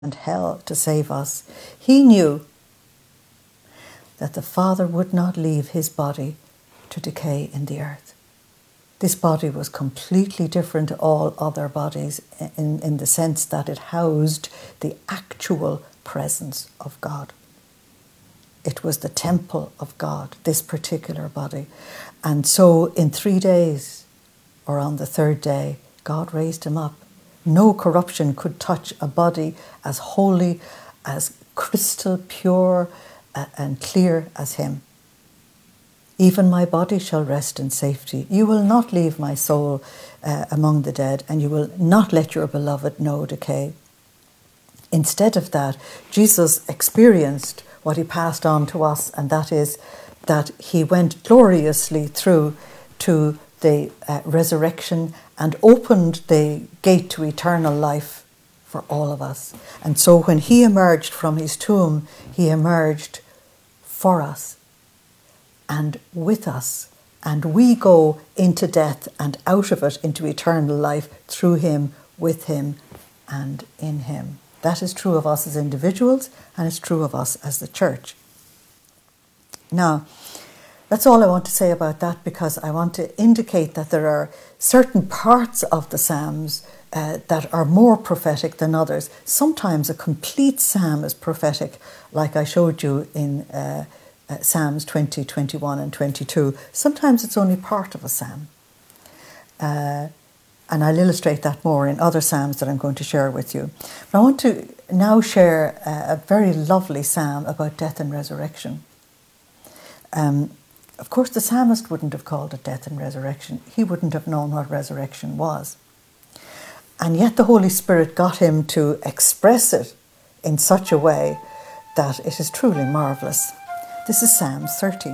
and hell to save us. He knew that the Father would not leave his body to decay in the earth. This body was completely different to all other bodies in the sense that it housed the actual presence of God. It was the temple of God, this particular body. And so in 3 days, or on the third day, God raised him up. No corruption could touch a body as holy, as crystal pure and clear as him. Even my body shall rest in safety. You will not leave my soul among the dead, and you will not let your beloved know decay. Instead of that, Jesus experienced what he passed on to us, and that is that he went gloriously through to the resurrection and opened the gate to eternal life for all of us. And so when he emerged from his tomb, he emerged for us and with us. And we go into death and out of it into eternal life through him, with him, and in him. That is true of us as individuals, and it's true of us as the church. Now, that's all I want to say about that, because I want to indicate that there are certain parts of the Psalms that are more prophetic than others. Sometimes a complete psalm is prophetic, like I showed you in Psalms 20, 21 and 22. Sometimes it's only part of a psalm. And I'll illustrate that more in other psalms that I'm going to share with you. But I want to now share a very lovely psalm about death and resurrection. Of course, the psalmist wouldn't have called it death and resurrection. He wouldn't have known what resurrection was. And yet the Holy Spirit got him to express it in such a way that it is truly marvellous. This is Psalm 30.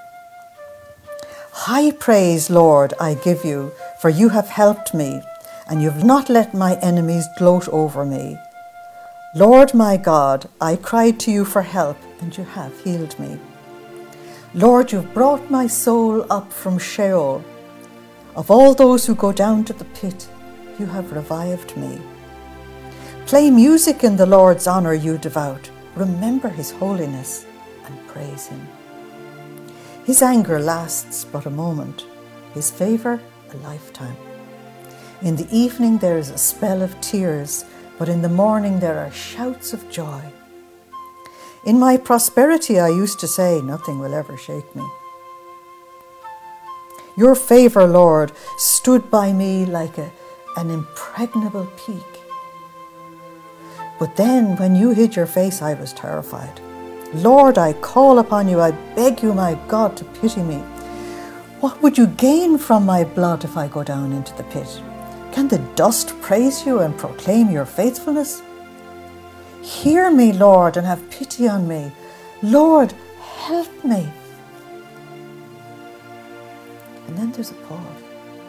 High praise, Lord, I give you, for you have helped me, and you have not let my enemies gloat over me. Lord my God, I cried to you for help, and you have healed me. Lord, you've brought my soul up from Sheol. Of all those who go down to the pit, you have revived me. Play music in the Lord's honour, you devout. Remember his holiness and praise him. His anger lasts but a moment, his favour a lifetime. In the evening there is a spell of tears, but in the morning there are shouts of joy. In my prosperity I used to say, nothing will ever shake me. Your favour, Lord, stood by me like an impregnable peak. But then when you hid your face, I was terrified. Lord, I call upon you, I beg you, my God, to pity me. What would you gain from my blood if I go down into the pit? Can the dust praise you and proclaim your faithfulness? Hear me, Lord, and have pity on me. Lord, help me. And then there's a pause.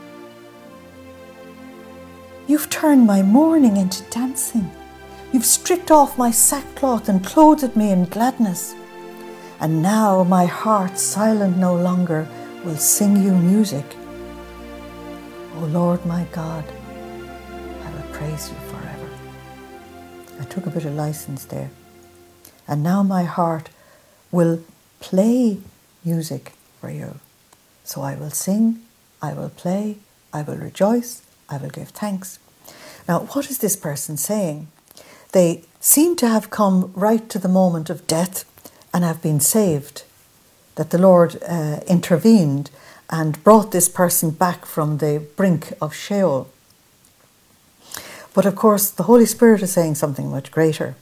You've turned my mourning into dancing. You've stripped off my sackcloth and clothed me in gladness. And now my heart, silent no longer, will sing you music. O Lord my God, I will praise you forever. I took a bit of license there. And now my heart will play music for you. So I will sing, I will play, I will rejoice, I will give thanks. Now, what is this person saying? They seem to have come right to the moment of death and have been saved, that the Lord intervened and brought this person back from the brink of Sheol. But of course, the Holy Spirit is saying something much greater.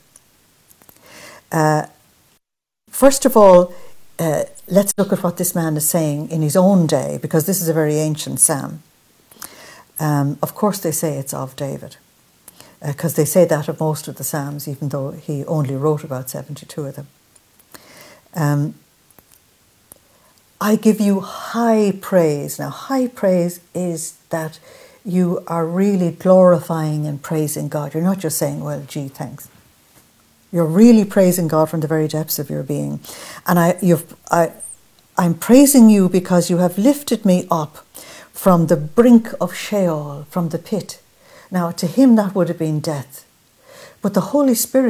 First of all, let's look at what this man is saying in his own day, because this is a very ancient psalm. Of course, they say it's of David, because they say that of most of the psalms, even though he only wrote about 72 of them. I give you high praise. Now, high praise is that you are really glorifying and praising God. You're not just saying, well, gee, thanks. You're really praising God from the very depths of your being. And I'm praising you because you have lifted me up from the brink of Sheol, from the pit. Now, to him that would have been death. But the Holy Spirit